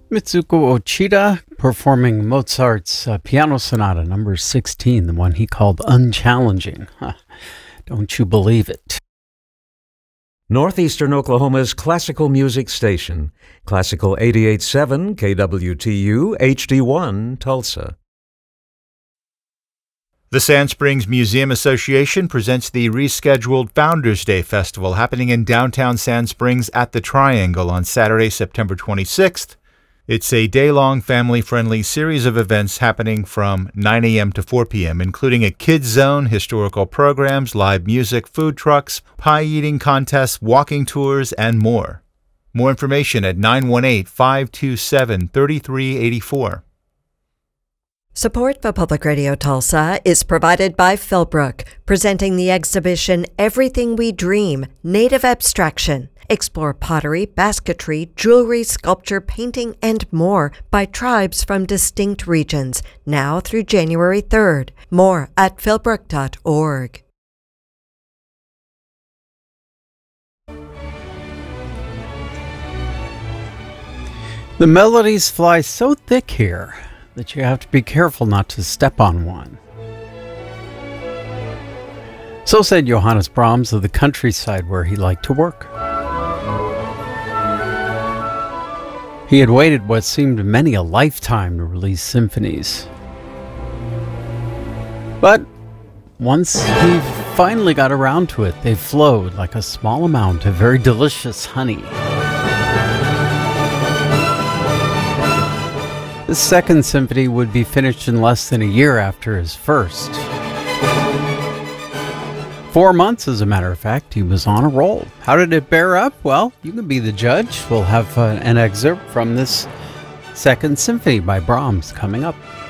Mitsuko Ochida performing Mozart's Piano Sonata number 16, the one he called Unchallenging. Don't you believe it? Northeastern Oklahoma's classical music station, Classical 88.7 KWTU HD1 Tulsa. The Sand Springs Museum Association presents the rescheduled Founders Day Festival happening in downtown Sand Springs at the Triangle on Saturday, September 26th. It's a day-long family-friendly series of events happening from 9 a.m. to 4 p.m., including a kids zone, historical programs, live music, food trucks, pie-eating contests, walking tours, and more. More information at 918-527-3384. Support for Public Radio Tulsa is provided by Philbrook, presenting the exhibition Everything We Dream, Native Abstraction. Explore pottery, basketry, jewelry, sculpture, painting, and more by tribes from distinct regions, now through January 3rd. More at philbrook.org. The melodies fly so thick here that you have to be careful not to step on one. So said Johannes Brahms of the countryside where he liked to work. He had waited what seemed many a lifetime to release symphonies. But once he finally got around to it, they flowed like a small amount of very delicious honey. The second symphony would be finished in less than a year after his first. 4 months, as a matter of fact. He was on a roll. How did it bear up? Well, you can be the judge. We'll have an excerpt from this second symphony by Brahms coming up.